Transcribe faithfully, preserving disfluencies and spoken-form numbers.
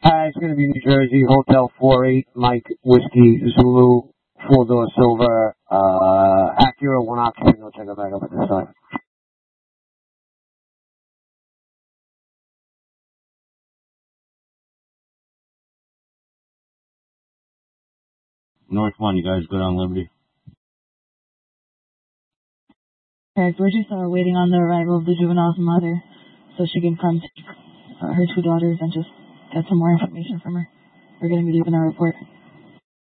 Hi, it's going to be New Jersey, Hotel four eight, Mike, Whiskey, Zulu, four-door silver, uh, Acura, one oxygen. I'll check it back up at this time. North one, you guys good on Liberty? Guys, we're just uh, waiting on the arrival of the juvenile's mother so she can come to uh, her two daughters and just get some more information from her. We're going to be leaving a report.